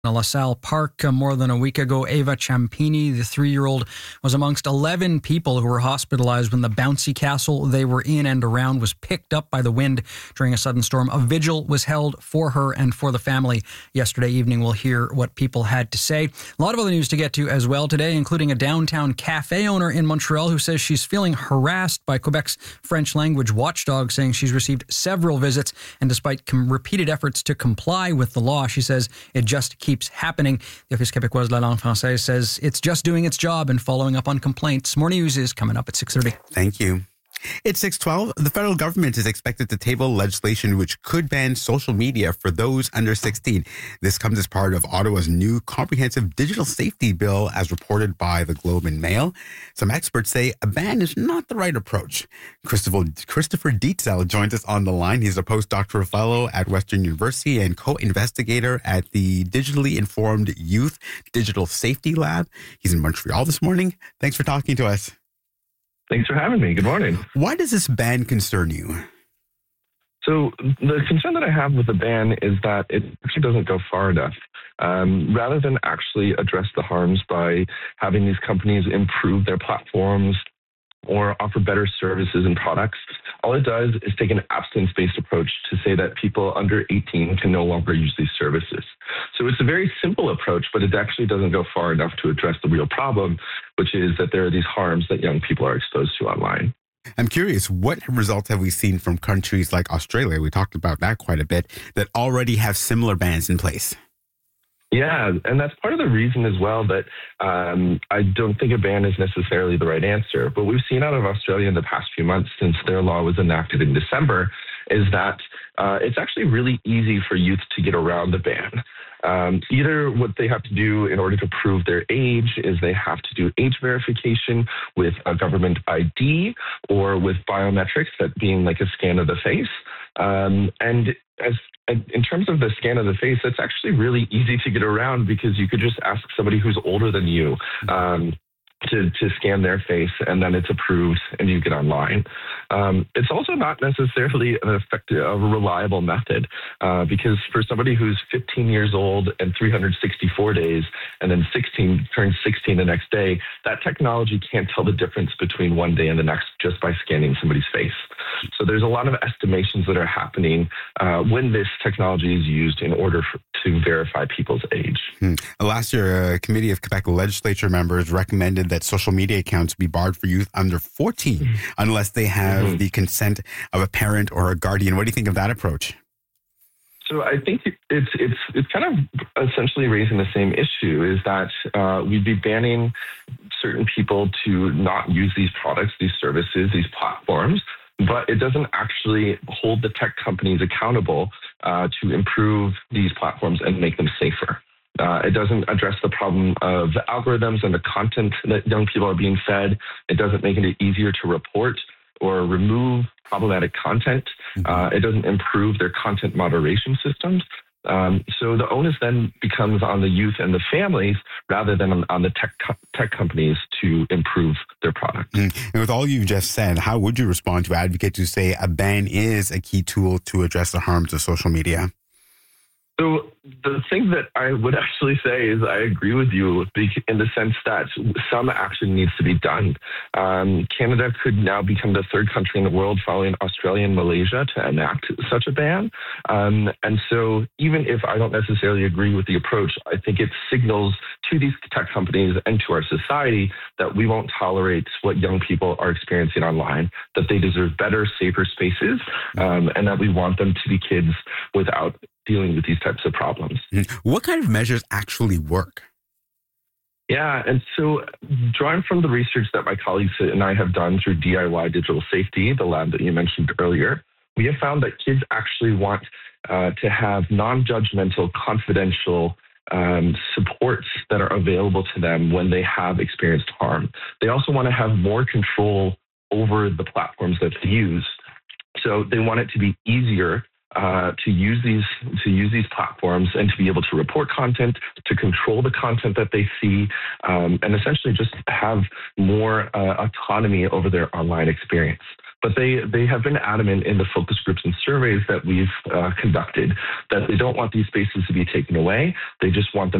LaSalle Park more than a week ago. Ava Ciampini, the 3-year-old, was amongst 11 people who were hospitalized when the bouncy castle they were in and around was picked up by the wind during a sudden storm. A vigil was held for her and for the family yesterday evening. We'll hear what people had to say. A lot of other news to get to as well today, including a downtown cafe owner in Montreal who says she's feeling harassed by Quebec's French language watchdog, saying she's received several visits, and despite repeated efforts to comply with the law, she says it just keeps happening. The Office Québécois de la langue française says it's just doing its job and following up on complaints. More news is coming up at 6:30. Thank you. It's 6:12. The federal government is expected to table legislation which could ban social media for those under 16. This comes as part of Ottawa's new comprehensive digital safety bill, as reported by the Globe and Mail. Some experts say a ban is not the right approach. Christopher Dietzel joins us on the line. He's a postdoctoral fellow at Western University and co-investigator at the Digitally Informed Youth Digital Safety Lab. He's in Montreal this morning. Thanks for talking to us. Thanks for having me. Good morning. Why does this ban concern you? So the concern that I have with the ban is that it actually doesn't go far enough. Rather than actually address the harms by having these companies improve their platforms or offer better services and products, all it does is take an abstinence-based approach to say that people under 18 can no longer use these services. So it's a very simple approach, but it actually doesn't go far enough to address the real problem, which is that there are these harms that young people are exposed to online. I'm curious, what results have we seen from countries like Australia? We talked about that quite a bit, that already have similar bans in place. Yeah, and that's part of the reason as well that I don't think a ban is necessarily the right answer. What we've seen out of Australia in the past few months since their law was enacted in December is that it's actually really easy for youth to get around the ban. Either what they have to do in order to prove their age is they have to do age verification with a government ID or with biometrics, that being like a scan of the face. In terms of the scan of the face, it's actually really easy to get around because you could just ask somebody who's older than you to scan their face, and then it's approved and you get online. It's also not necessarily a reliable method because for somebody who's 15 years old and 364 days and then turns 16 the next day, that technology can't tell the difference between one day and the next just by scanning somebody's face. So there's a lot of estimations that are happening when this technology is used in order to verify people's age. Last year, a committee of Quebec legislature members recommended that social media accounts be barred for youth under 14 unless they have the consent of a parent or a guardian. What do you think of that approach? So I think it's kind of essentially raising the same issue, is that we'd be banning certain people to not use these products, these services, these platforms, but it doesn't actually hold the tech companies accountable to improve these platforms and make them safer. It doesn't address the problem of the algorithms and the content that young people are being fed. It doesn't make it easier to report or remove problematic content. It doesn't improve their content moderation systems. So the onus then becomes on the youth and the families rather than on the tech companies to improve their product. And with all you've just said, how would you respond to advocates who say a ban is a key tool to address the harms of social media? So the thing that I would actually say is I agree with you in the sense that some action needs to be done. Canada could now become the third country in the world following Australia and Malaysia to enact such a ban. And so even if I don't necessarily agree with the approach, I think it signals to these tech companies and to our society that we won't tolerate what young people are experiencing online, that they deserve better, safer spaces, and that we want them to be kids without dealing with these types of problems. What kind of measures actually work? Yeah, and so drawing from the research that my colleagues and I have done through DIY Digital Safety, the lab that you mentioned earlier, we have found that kids actually want to have non-judgmental, confidential supports that are available to them when they have experienced harm. They also want to have more control over the platforms that they use. So they want it to be easier to use these platforms and to be able to report content, to control the content that they see, and essentially just have more autonomy over their online experience. But they have been adamant in the focus groups and surveys that we've conducted that they don't want these spaces to be taken away. They just want them